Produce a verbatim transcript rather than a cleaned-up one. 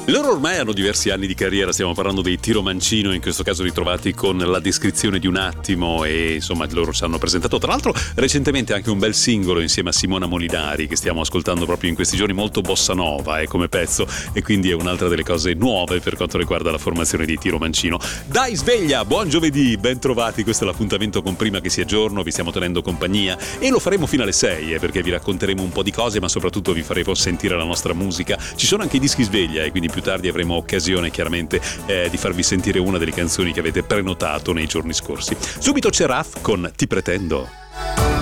Loro ormai hanno diversi anni di carriera, stiamo parlando dei Tiro Mancino, in questo caso ritrovati con La descrizione di un attimo, e insomma loro ci hanno presentato tra l'altro recentemente anche un bel singolo insieme a Simona Molinari che stiamo ascoltando proprio in questi giorni, molto bossa nova eh, come pezzo, e quindi è un'altra delle cose nuove per quanto riguarda la formazione di Tiro Mancino. Dai sveglia, buon giovedì, ben trovati, questo è l'appuntamento con Prima che sia giorno, vi stiamo tenendo compagnia e lo faremo fino alle sei eh, perché vi racconteremo un po' di cose, ma soprattutto vi faremo sentire la nostra musica. Ci sono anche i dischi sveglia e quindi più tardi avremo occasione chiaramente eh, di farvi sentire una delle canzoni che avete prenotato nei giorni scorsi. Subito c'è Raf con Ti pretendo.